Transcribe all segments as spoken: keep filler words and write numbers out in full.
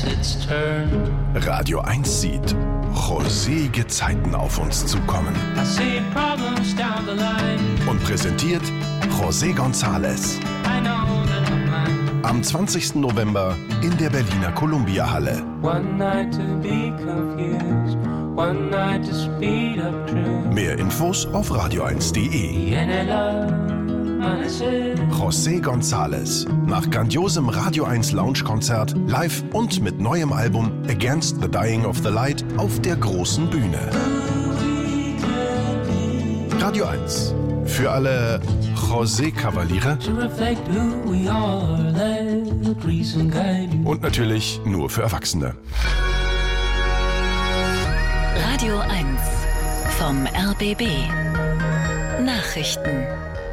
its turn. Radio eins sieht rosige Zeiten auf uns zukommen. I see problems down the line. Und präsentiert José González. I know that I'm mine. Am zwanzigsten November in der Berliner Columbia-Halle. One night to be confused, one night to speed up truth. Mehr Infos auf radio eins punkt de. José González nach grandiosem Radio eins Lounge-Konzert live und mit neuem Album Against the Dying of the Light auf der großen Bühne. Radio eins. Für alle José-Kavaliere und natürlich nur für Erwachsene. Radio eins vom R B B. Nachrichten.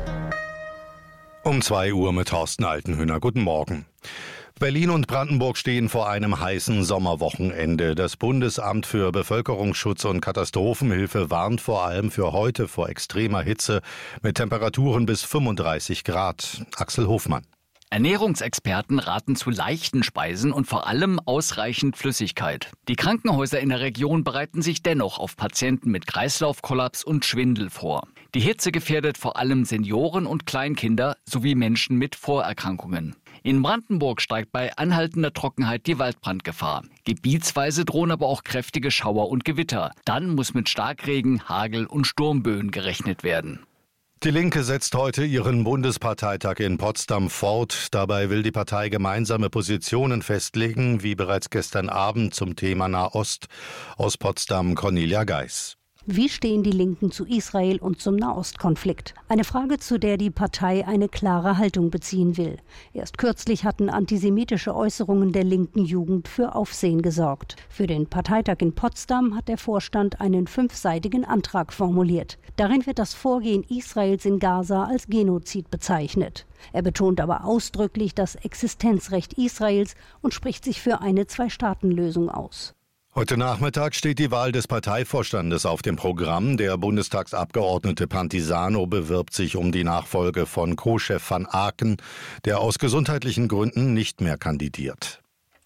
Um zwei Uhr mit Thorsten Altenhöhner. Guten Morgen. Berlin und Brandenburg stehen vor einem heißen Sommerwochenende. Das Bundesamt für Bevölkerungsschutz und Katastrophenhilfe warnt vor allem für heute vor extremer Hitze mit Temperaturen bis fünfunddreißig Grad. Axel Hofmann. Ernährungsexperten raten zu leichten Speisen und vor allem ausreichend Flüssigkeit. Die Krankenhäuser in der Region bereiten sich dennoch auf Patienten mit Kreislaufkollaps und Schwindel vor. Die Hitze gefährdet vor allem Senioren und Kleinkinder sowie Menschen mit Vorerkrankungen. In Brandenburg steigt bei anhaltender Trockenheit die Waldbrandgefahr. Gebietsweise drohen aber auch kräftige Schauer und Gewitter. Dann muss mit Starkregen, Hagel und Sturmböen gerechnet werden. Die Linke setzt heute ihren Bundesparteitag in Potsdam fort. Dabei will die Partei gemeinsame Positionen festlegen, wie bereits gestern Abend zum Thema Nahost. Aus Potsdam Cornelia Geis. Wie stehen die Linken zu Israel und zum Nahostkonflikt? Eine Frage, zu der die Partei eine klare Haltung beziehen will. Erst kürzlich hatten antisemitische Äußerungen der linken Jugend für Aufsehen gesorgt. Für den Parteitag in Potsdam hat der Vorstand einen fünfseitigen Antrag formuliert. Darin wird das Vorgehen Israels in Gaza als Genozid bezeichnet. Er betont aber ausdrücklich das Existenzrecht Israels und spricht sich für eine Zwei-Staaten-Lösung aus. Heute Nachmittag steht die Wahl des Parteivorstandes auf dem Programm. Der Bundestagsabgeordnete Pantisano bewirbt sich um die Nachfolge von Co-Chef van Aken, der aus gesundheitlichen Gründen nicht mehr kandidiert.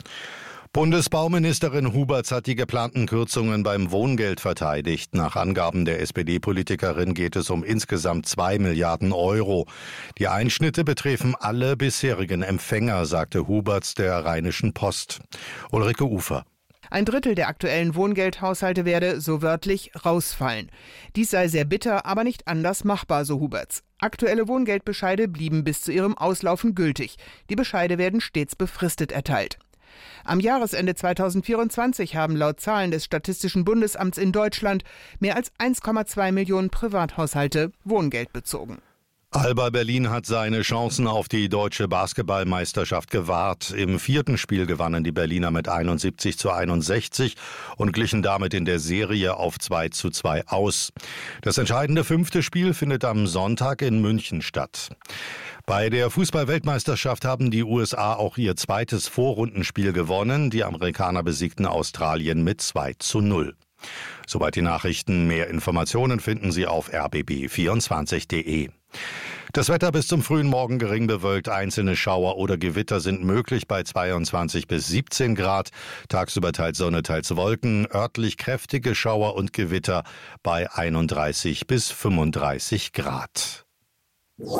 Bundesbauministerin Huberts hat die geplanten Kürzungen beim Wohngeld verteidigt. Nach Angaben der S P D-Politikerin geht es um insgesamt zwei Milliarden Euro. Die Einschnitte betreffen alle bisherigen Empfänger, sagte Huberts der Rheinischen Post. Ulrike Ufer. Ein Drittel der aktuellen Wohngeldhaushalte werde, so wörtlich, rausfallen. Dies sei sehr bitter, aber nicht anders machbar, so Huberts. Aktuelle Wohngeldbescheide blieben bis zu ihrem Auslaufen gültig. Die Bescheide werden stets befristet erteilt. Am Jahresende zweitausendvierundzwanzig haben laut Zahlen des Statistischen Bundesamts in Deutschland mehr als eins Komma zwei Millionen Privathaushalte Wohngeld bezogen. Alba Berlin hat seine Chancen auf die deutsche Basketballmeisterschaft gewahrt. Im vierten Spiel gewannen die Berliner mit einundsiebzig zu einundsechzig und glichen damit in der Serie auf zwei zu zwei aus. Das entscheidende fünfte Spiel findet am Sonntag in München statt. Bei der Fußball-Weltmeisterschaft haben die U S A auch ihr zweites Vorrundenspiel gewonnen. Die Amerikaner besiegten Australien mit zwei zu null. Soweit die Nachrichten. Mehr Informationen finden Sie auf r b b vierundzwanzig punkt de. Das Wetter bis zum frühen Morgen gering bewölkt. Einzelne Schauer oder Gewitter sind möglich bei zweiundzwanzig bis siebzehn Grad. Tagsüber teils Sonne, teils Wolken. Örtlich kräftige Schauer und Gewitter bei einunddreißig bis fünfunddreißig Grad. Und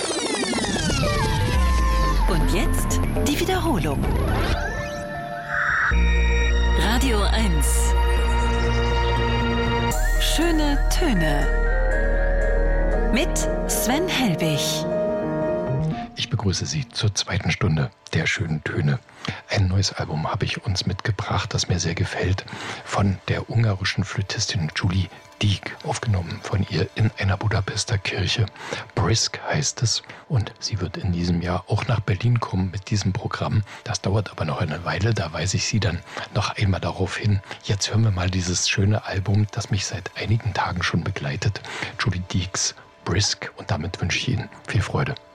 jetzt die Wiederholung. Radio eins. Schöne Töne. Mit Sven Helbig. Ich begrüße Sie zur zweiten Stunde der schönen Töne. Ein neues Album habe ich uns mitgebracht, das mir sehr gefällt, von der ungarischen Flötistin Julie Deak, aufgenommen von ihr in einer Budapester Kirche. Brisk heißt es, und sie wird in diesem Jahr auch nach Berlin kommen mit diesem Programm. Das dauert aber noch eine Weile, da weise ich Sie dann noch einmal darauf hin. Jetzt hören wir mal dieses schöne Album, das mich seit einigen Tagen schon begleitet. Julie Deaks Brisk, und damit wünsche ich Ihnen viel Freude.